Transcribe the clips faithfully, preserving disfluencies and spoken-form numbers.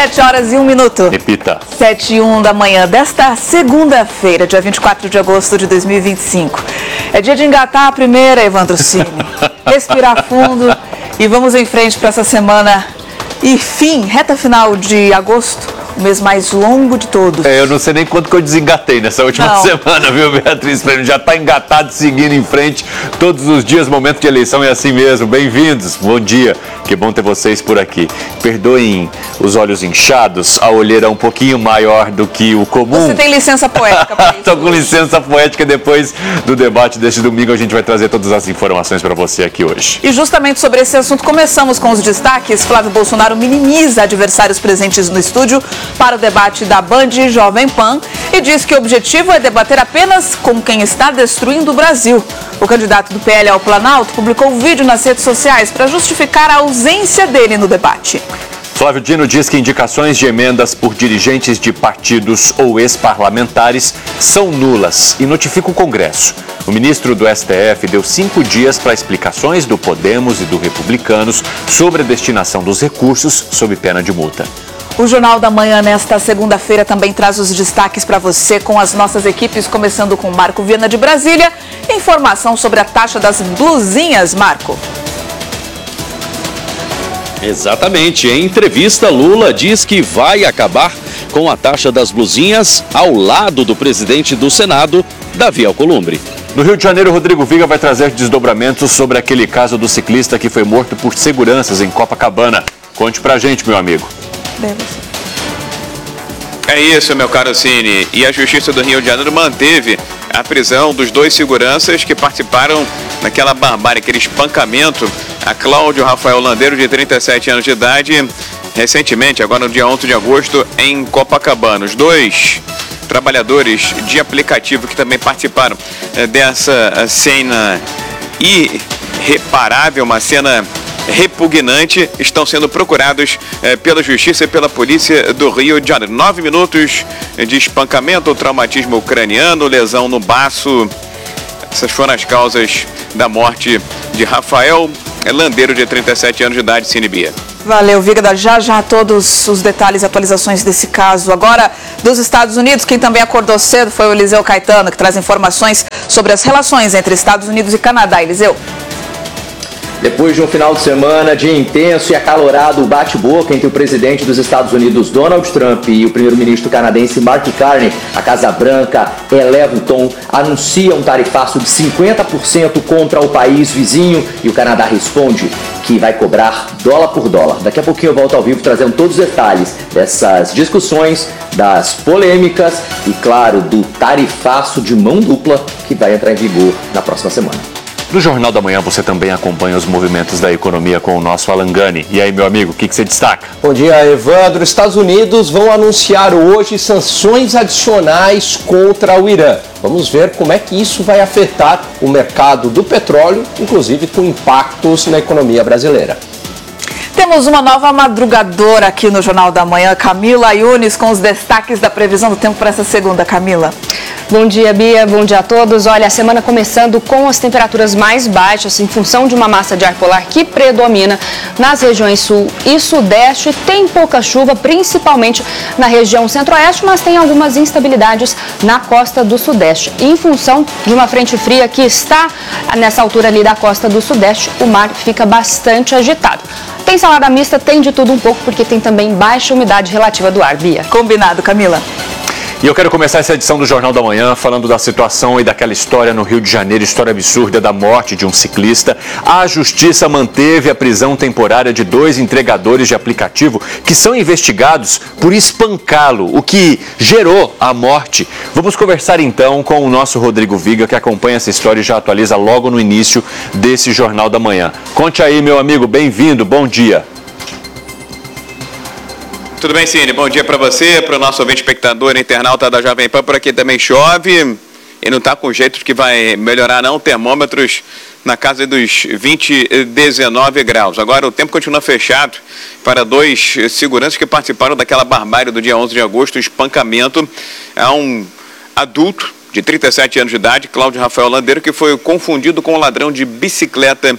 Sete horas e um minuto. Repita. Sete e um da manhã desta segunda-feira, dia vinte e quatro de agosto de dois mil e vinte e cinco. É dia de engatar a primeira, Evandro Cini. Respirar fundo e vamos em frente para essa semana. E fim, reta final de agosto, o mês mais longo de todos. É, eu não sei nem quanto que eu desengatei nessa última não. semana, viu, Beatriz? Já está engatado, seguindo em frente todos os dias, momento de eleição é assim mesmo. Bem-vindos, bom dia, que bom ter vocês por aqui. Perdoem os olhos inchados, a olheira um pouquinho maior do que o comum. Você tem licença poética para isso? Estou com licença poética, depois do debate deste domingo a gente vai trazer todas as informações para você aqui hoje. E justamente sobre esse assunto começamos com os destaques. Flávio Bolsonaro minimiza adversários presentes no estúdio para o debate da Band e Jovem Pan e diz que o objetivo é debater apenas com quem está destruindo o Brasil. O candidato do P L ao Planalto publicou um vídeo nas redes sociais para justificar a ausência dele no debate. Flávio Dino diz que indicações de emendas por dirigentes de partidos ou ex-parlamentares são nulas e notifica o Congresso. O ministro do S T F deu cinco dias para explicações do Podemos e do Republicanos sobre a destinação dos recursos sob pena de multa. O Jornal da Manhã, nesta segunda-feira, também traz os destaques para você com as nossas equipes, começando com Marco Viana de Brasília. Informação sobre a taxa das blusinhas, Marco. Exatamente. Em entrevista, Lula diz que vai acabar com a taxa das blusinhas ao lado do presidente do Senado, Davi Alcolumbre. No Rio de Janeiro, Rodrigo Viga vai trazer desdobramentos sobre aquele caso do ciclista que foi morto por seguranças em Copacabana. Conte pra gente, meu amigo. É isso, meu caro Cine. E a Justiça do Rio de Janeiro manteve a prisão dos dois seguranças que participaram naquela barbárie, aquele espancamento a Cláudio Rafael Landeiro, de trinta e sete anos de idade, recentemente, agora no dia onze de agosto, em Copacabana. Os dois trabalhadores de aplicativo que também participaram dessa cena irreparável, uma cena repugnante, estão sendo procurados eh, pela Justiça e pela Polícia do Rio de Janeiro. Nove minutos de espancamento, traumatismo ucraniano, lesão no baço. Essas foram as causas da morte de Rafael Landeiro, de trinta e sete anos de idade, Cinebia. Valeu, Viga. Já já todos os detalhes e atualizações desse caso. Agora, dos Estados Unidos, quem também acordou cedo foi o Eliseu Caetano, que traz informações sobre as relações entre Estados Unidos e Canadá. Eliseu. Depois de um final de semana de intenso e acalorado bate-boca entre o presidente dos Estados Unidos, Donald Trump, e o primeiro-ministro canadense, Mark Carney, a Casa Branca eleva o tom, anuncia um tarifaço de cinquenta por cento contra o país vizinho e o Canadá responde que vai cobrar dólar por dólar. Daqui a pouquinho eu volto ao vivo trazendo todos os detalhes dessas discussões, das polêmicas e, claro, do tarifaço de mão dupla que vai entrar em vigor na próxima semana. No Jornal da Manhã você também acompanha os movimentos da economia com o nosso Alan Gani. E aí, meu amigo, o que, que você destaca? Bom dia, Evandro. Estados Unidos vão anunciar hoje sanções adicionais contra o Irã. Vamos ver como é que isso vai afetar o mercado do petróleo, inclusive com impactos na economia brasileira. Temos uma nova madrugadora aqui no Jornal da Manhã, Camila Yunes, com os destaques da previsão do tempo para essa segunda. Camila. Bom dia, Bia. Bom dia a todos. Olha, a semana começando com as temperaturas mais baixas em função de uma massa de ar polar que predomina nas regiões sul e sudeste. Tem pouca chuva, principalmente na região centro-oeste, mas tem algumas instabilidades na costa do sudeste. E em função de uma frente fria que está nessa altura ali da costa do sudeste, o mar fica bastante agitado. Tem salada mista, tem de tudo um pouco, porque tem também baixa umidade relativa do ar, Bia. Combinado, Camila. E eu quero começar essa edição do Jornal da Manhã falando da situação e daquela história no Rio de Janeiro, história absurda da morte de um ciclista. A Justiça manteve a prisão temporária de dois entregadores de aplicativo que são investigados por espancá-lo, o que gerou a morte. Vamos conversar então com o nosso Rodrigo Viga, que acompanha essa história e já atualiza logo no início desse Jornal da Manhã. Conte aí, meu amigo, bem-vindo, bom dia. Tudo bem, Cine? Bom dia para você, para o nosso ouvinte espectador, internauta da Jovem Pan. Por aqui também chove e não está com jeito de que vai melhorar não, termômetros na casa dos vinte, dezenove graus. Agora o tempo continua fechado para dois seguranças que participaram daquela barbárie do dia onze de agosto, o espancamento a um adulto de trinta e sete anos de idade, Cláudio Rafael Landeiro, que foi confundido com um ladrão de bicicleta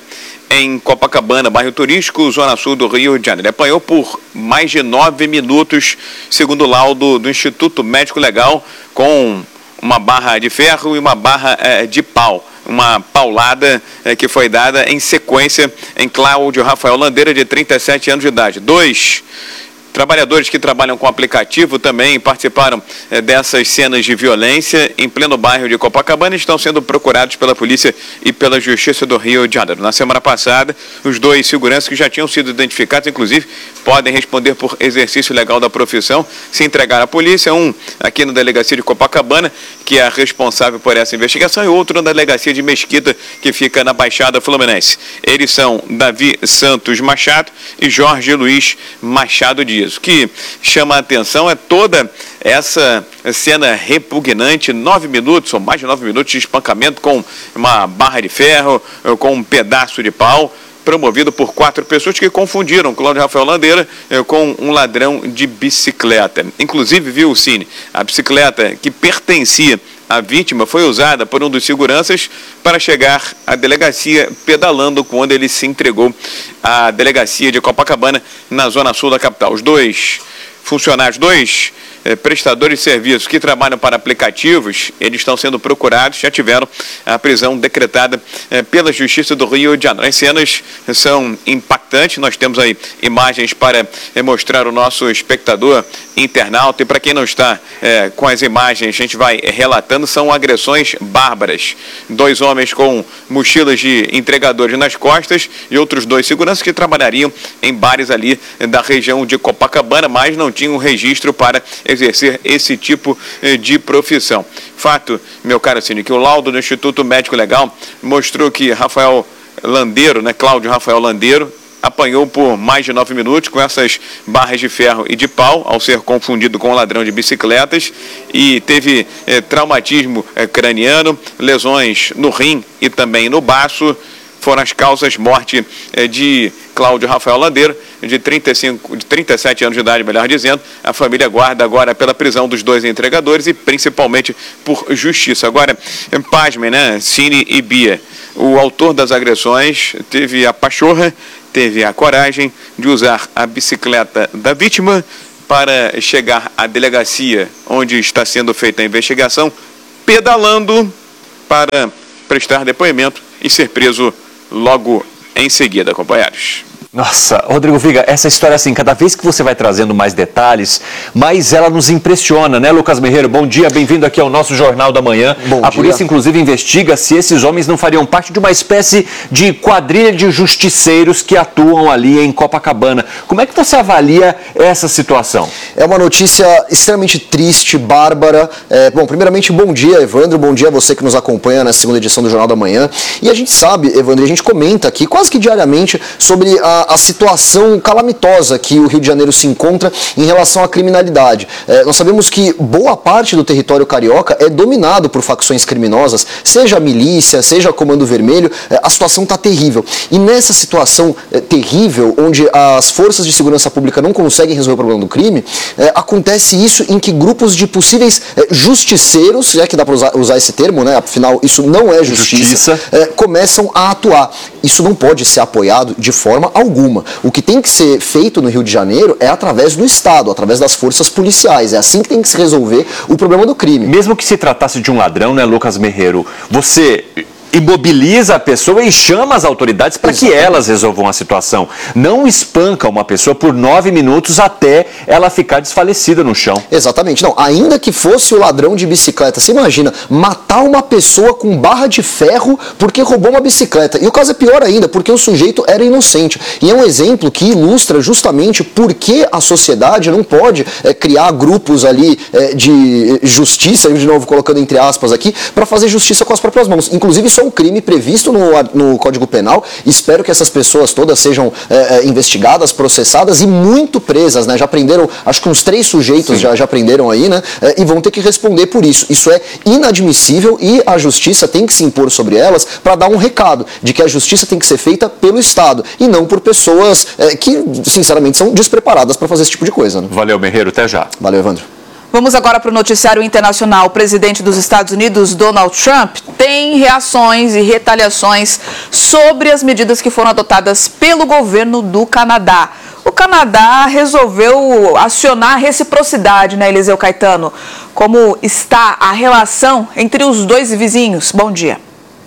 em Copacabana, bairro turístico, zona sul do Rio de Janeiro. Ele apanhou por mais de nove minutos, segundo o laudo do Instituto Médico Legal, com uma barra de ferro e uma barra eh, de pau. Uma paulada eh, que foi dada em sequência em Cláudio Rafael Landeira, de trinta e sete anos de idade. Dois trabalhadores que trabalham com aplicativo também participaram eh, dessas cenas de violência em pleno bairro de Copacabana e estão sendo procurados pela polícia e pela Justiça do Rio de Janeiro. Na semana passada, os dois seguranças que já tinham sido identificados, inclusive, podem responder por exercício legal da profissão, se entregar à polícia. Um aqui na delegacia de Copacabana, que é a responsável por essa investigação, e outro na delegacia de Mesquita, que fica na Baixada Fluminense. Eles são Davi Santos Machado e Jorge Luiz Machado Dias. O que chama a atenção é toda essa cena repugnante, nove minutos, ou mais de nove minutos de espancamento com uma barra de ferro, com um pedaço de pau, promovido por quatro pessoas que confundiram Cláudio Rafael Landeira com um ladrão de bicicleta. Inclusive, viu, Cine, a bicicleta que pertencia à vítima foi usada por um dos seguranças para chegar à delegacia, pedalando quando ele se entregou à delegacia de Copacabana, na zona sul da capital. Os dois funcionários, dois eh, prestadores de serviços que trabalham para aplicativos, eles estão sendo procurados, já tiveram a prisão decretada eh, pela Justiça do Rio de Janeiro. As cenas são impactantes, nós temos aí imagens para eh, mostrar ao nosso espectador internauta, e para quem não está eh, com as imagens, a gente vai relatando, são agressões bárbaras. Dois homens com mochilas de entregadores nas costas e outros dois seguranças que trabalhariam em bares ali eh, da região de Copacabana, mas não tinham registro para exercer esse tipo de profissão. Fato, meu caro Cine, que o laudo do Instituto Médico Legal mostrou que Rafael Landeiro, né, Cláudio Rafael Landeiro, apanhou por mais de nove minutos com essas barras de ferro e de pau, ao ser confundido com um ladrão de bicicletas, e teve eh, traumatismo eh, craniano, lesões no rim e também no baço. Foram as causas morte eh, de Cláudio Rafael Landeiro, de trinta e cinco, de trinta e sete anos de idade, melhor dizendo. A família aguarda agora pela prisão dos dois entregadores e principalmente por justiça. Agora, pasmem, né, Cine e Bia, o autor das agressões teve a pachorra, teve a coragem de usar a bicicleta da vítima para chegar à delegacia onde está sendo feita a investigação, pedalando para prestar depoimento e ser preso logo em seguida, companheiros. Nossa, Rodrigo Viga, essa história assim, cada vez que você vai trazendo mais detalhes, mais ela nos impressiona, né, Lucas Merreiro? Bom dia, bem-vindo aqui ao nosso Jornal da Manhã. Bom A dia. polícia, inclusive, investiga se esses homens não fariam parte de uma espécie de quadrilha de justiceiros que atuam ali em Copacabana. Como é que você avalia essa situação? É uma notícia extremamente triste, bárbara. É, bom, primeiramente, bom dia, Evandro, bom dia a você que nos acompanha nessa segunda edição do Jornal da Manhã. E a gente sabe, Evandro, a gente comenta aqui quase que diariamente sobre a a situação calamitosa que o Rio de Janeiro se encontra em relação à criminalidade. É, nós sabemos que boa parte do território carioca é dominado por facções criminosas, seja a milícia, seja o Comando Vermelho, é, a situação está terrível. E nessa situação é, terrível, onde as forças de segurança pública não conseguem resolver o problema do crime, é, acontece isso em que grupos de possíveis é, justiceiros, é que dá para usar, usar esse termo, né? Afinal, isso não é justiça, justiça. É, começam a atuar. Isso não pode ser apoiado de forma alguma. O que tem que ser feito no Rio de Janeiro é através do Estado, através das forças policiais. É assim que tem que se resolver o problema do crime. Mesmo que se tratasse de um ladrão, né, Lucas Merreiro, você imobiliza a pessoa e chama as autoridades para que elas resolvam a situação. Não espanca uma pessoa por nove minutos até ela ficar desfalecida no chão. Exatamente. Não, ainda que fosse o ladrão de bicicleta, você imagina, matar uma pessoa com barra de ferro porque roubou uma bicicleta. E o caso é pior ainda, porque o sujeito era inocente. E é um exemplo que ilustra justamente por que a sociedade não pode é, criar grupos ali é, de justiça, de novo colocando entre aspas aqui, para fazer justiça com as próprias mãos. Inclusive, isso é um crime previsto no, no Código Penal. Espero que essas pessoas todas sejam é, é, investigadas, processadas e muito presas, né? Já prenderam, acho que uns três sujeitos já, já prenderam aí, né? É, e vão ter que responder por isso. Isso é inadmissível e a justiça tem que se impor sobre elas para dar um recado de que a justiça tem que ser feita pelo Estado e não por pessoas é, que, sinceramente, são despreparadas para fazer esse tipo de coisa, né? Valeu, Merreiro. Até já. Valeu, Evandro. Vamos agora para o noticiário internacional. O presidente dos Estados Unidos, Donald Trump, tem reações e retaliações sobre as medidas que foram adotadas pelo governo do Canadá. O Canadá resolveu acionar a reciprocidade, né, Eliseu Caetano? Como está a relação entre os dois vizinhos? Bom dia.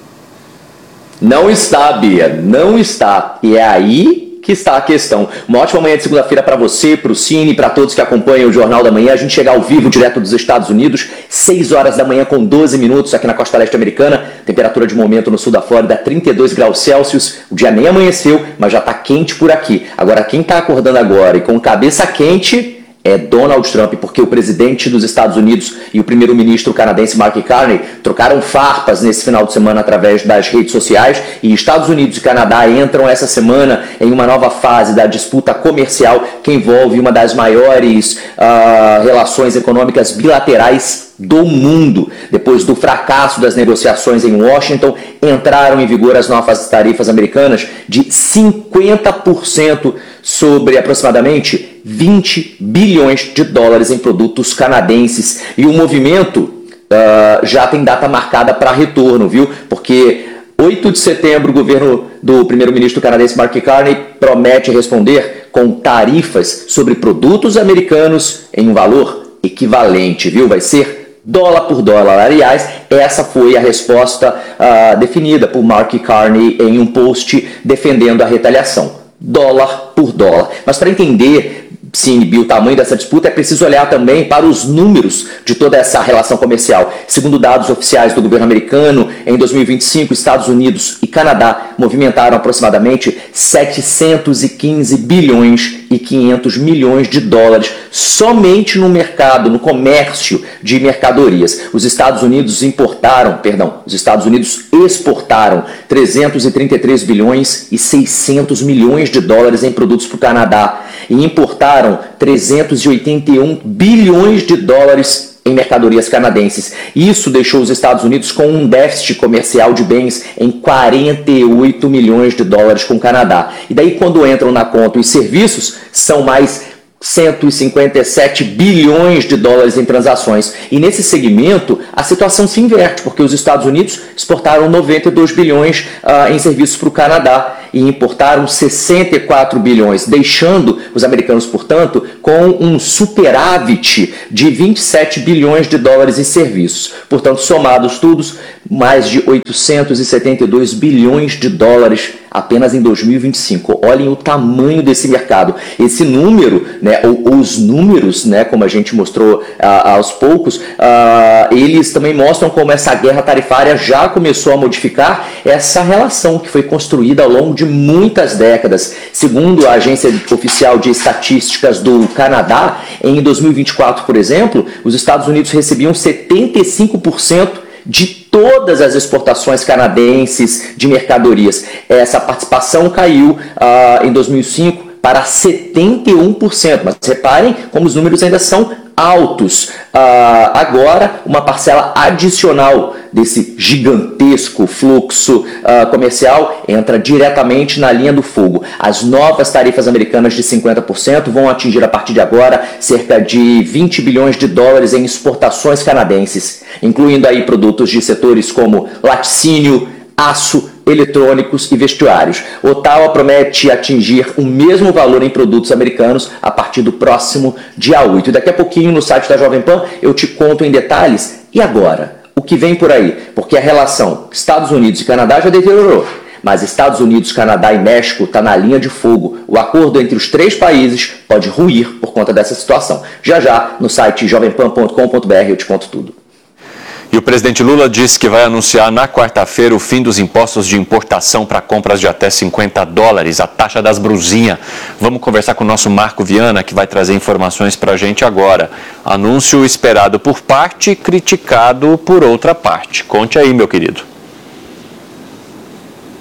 Não está, Bia, não está. E é aí que está a questão. Uma ótima manhã de segunda-feira para você, para o Cine, para todos que acompanham o Jornal da Manhã. A gente chega ao vivo direto dos Estados Unidos, seis horas da manhã com doze minutos aqui na costa leste americana. Temperatura de momento no sul da Flórida, trinta e dois graus Celsius. O dia nem amanheceu, mas já está quente por aqui. Agora, quem está acordando agora e com cabeça quente é Donald Trump, porque o presidente dos Estados Unidos e o primeiro-ministro canadense Mark Carney trocaram farpas nesse final de semana através das redes sociais, e Estados Unidos e Canadá entram essa semana em uma nova fase da disputa comercial que envolve uma das maiores uh, relações econômicas bilaterais do mundo. Depois do fracasso das negociações em Washington, entraram em vigor as novas tarifas americanas de cinquenta por cento sobre aproximadamente vinte bilhões de dólares em produtos canadenses. E o movimento uh, já tem data marcada para retorno, viu? Porque oito de setembro o governo do primeiro-ministro canadense Mark Carney promete responder com tarifas sobre produtos americanos em um valor equivalente, viu? Vai ser dólar por dólar. Aliás, essa foi a resposta uh, definida por Mark Carney em um post defendendo a retaliação. Dólar por dólar. Mas para entender, Cine, o tamanho dessa disputa, é preciso olhar também para os números de toda essa relação comercial. Segundo dados oficiais do governo americano, em dois mil e vinte e cinco, Estados Unidos e Canadá movimentaram aproximadamente setecentos e quinze bilhões e quinhentos milhões de dólares somente no mercado, no comércio de mercadorias. Os Estados Unidos importaram, perdão, os Estados Unidos exportaram trezentos e trinta e três bilhões e seiscentos milhões de dólares em produtos para o Canadá e importaram trezentos e oitenta e um bilhões de dólares em mercadorias canadenses. Isso deixou os Estados Unidos com um déficit comercial de bens em quarenta e oito milhões de dólares com o Canadá. E daí, quando entram na conta os serviços, são mais cento e cinquenta e sete bilhões de dólares em transações. E nesse segmento, a situação se inverte, porque os Estados Unidos exportaram noventa e dois bilhões uh, em serviços para o Canadá e importaram sessenta e quatro bilhões, deixando os americanos, portanto, com um superávit de vinte e sete bilhões de dólares em serviços. Portanto, somados todos, mais de oitocentos e setenta e dois bilhões de dólares apenas em dois mil e vinte e cinco. Olhem o tamanho desse mercado. Esse número, né, ou os números, né, como a gente mostrou ah, aos poucos, ah, eles também mostram como essa guerra tarifária já começou a modificar essa relação que foi construída ao longo de muitas décadas. Segundo a Agência Oficial de Estatísticas do Canadá, em dois mil e vinte e quatro, por exemplo, os Estados Unidos recebiam setenta e cinco por cento de todas as exportações canadenses de mercadorias. Essa participação caiu uh, em dois mil e cinco para setenta e um por cento, mas reparem como os números ainda são altos. Uh, agora, uma parcela adicional desse gigantesco fluxo uh, comercial entra diretamente na linha do fogo. As novas tarifas americanas de cinquenta por cento vão atingir a partir de agora cerca de vinte bilhões de dólares em exportações canadenses, incluindo aí produtos de setores como laticínio, aço, eletrônicos e vestuários. Ottawa promete atingir o mesmo valor em produtos americanos a partir do próximo dia oito. E daqui a pouquinho no site da Jovem Pan eu te conto em detalhes. E agora? O que vem por aí? Porque a relação Estados Unidos e Canadá já deteriorou. Mas Estados Unidos, Canadá e México está na linha de fogo. O acordo entre os três países pode ruir por conta dessa situação. Já já, no site jovem pan ponto com ponto b r eu te conto tudo. E o presidente Lula disse que vai anunciar na quarta-feira o fim dos impostos de importação para compras de até cinquenta dólares, a taxa das brusinhas. Vamos conversar com o nosso Marco Viana, que vai trazer informações para a gente agora. Anúncio esperado por parte, criticado por outra parte. Conte aí, meu querido.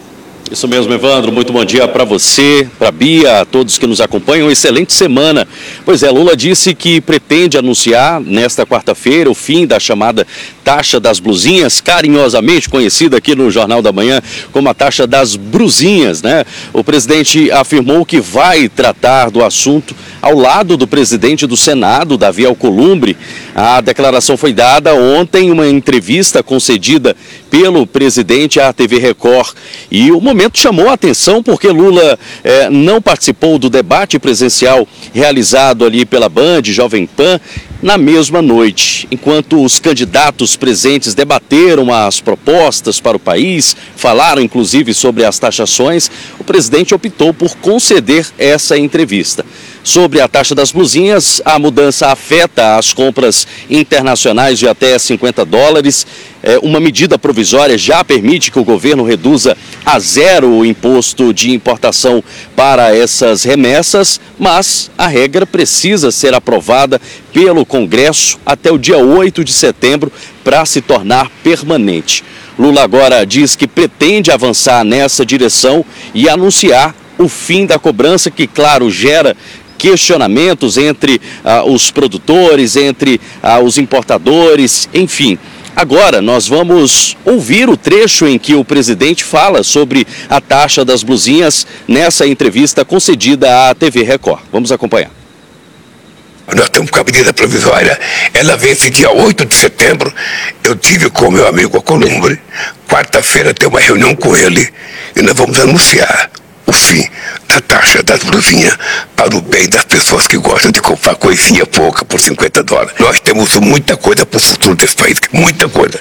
Isso mesmo, Evandro. Muito bom dia para você, para a Bia, a todos que nos acompanham. Excelente semana. Pois é, Lula disse que pretende anunciar nesta quarta-feira o fim da chamada taxa das blusinhas, carinhosamente conhecida aqui no Jornal da Manhã como a taxa das brusinhas, né? O presidente afirmou que vai tratar do assunto ao lado do presidente do Senado, Davi Alcolumbre. A declaração foi dada ontem em uma entrevista concedida pelo presidente à T V Record. E o momento chamou a atenção porque Lula eh, não participou do debate presencial realizado ali pela Band, Jovem Pan, na mesma noite. Enquanto os candidatos presentes debateram as propostas para o país, falaram inclusive sobre as taxações, o presidente optou por conceder essa entrevista. Sobre a taxa das blusinhas, a mudança afeta as compras internacionais de até cinquenta dólares. É, uma medida provisória já permite que o governo reduza a zero o imposto de importação para essas remessas, mas a regra precisa ser aprovada pelo Congresso até o dia oito de setembro para se tornar permanente. Lula agora diz que pretende avançar nessa direção e anunciar o fim da cobrança, que, claro, gera questionamentos entre ah, os produtores, entre ah, os importadores, enfim. Agora nós vamos ouvir o trecho em que o presidente fala sobre a taxa das blusinhas nessa entrevista concedida à T V Record. Vamos acompanhar. Nós estamos com a medida provisória, ela vence dia oito de setembro. Eu tive com meu amigo Alcolumbre, quarta-feira tem uma reunião com ele e nós vamos anunciar o fim da taxa das blusinhas para o bem das pessoas que gostam de comprar coisinha pouca por cinquenta dólares. Nós temos muita coisa para o futuro desse país, muita coisa.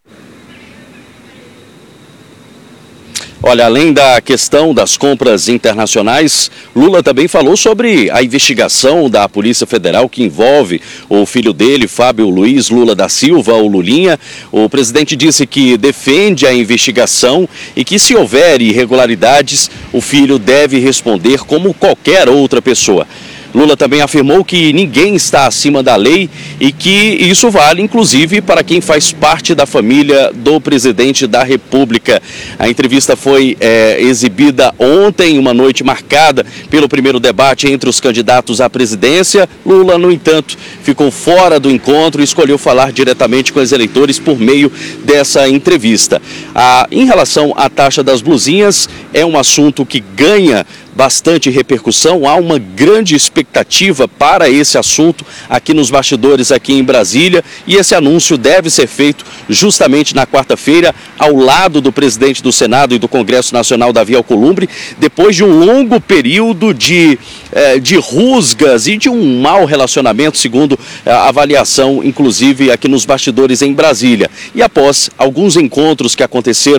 Olha, além da questão das compras internacionais, Lula também falou sobre a investigação da Polícia Federal que envolve o filho dele, Fábio Luiz Lula da Silva, o Lulinha. O presidente disse que defende a investigação e que, se houver irregularidades, o filho deve responder como qualquer outra pessoa. Lula também afirmou que ninguém está acima da lei e que isso vale, inclusive, para quem faz parte da família do presidente da República. A entrevista foi é, exibida ontem, uma noite marcada pelo primeiro debate entre os candidatos à presidência. Lula, no entanto, ficou fora do encontro e escolheu falar diretamente com os eleitores por meio dessa entrevista. Ah, em relação à taxa das blusinhas, é um assunto que ganha bastante repercussão, há uma grande expectativa para esse assunto aqui nos bastidores aqui em Brasília, e esse anúncio deve ser feito justamente na quarta-feira ao lado do presidente do Senado e do Congresso Nacional, Davi Alcolumbre, depois de um longo período de, eh, de rusgas e de um mau relacionamento, segundo a avaliação, inclusive aqui nos bastidores em Brasília, e após alguns encontros que aconteceram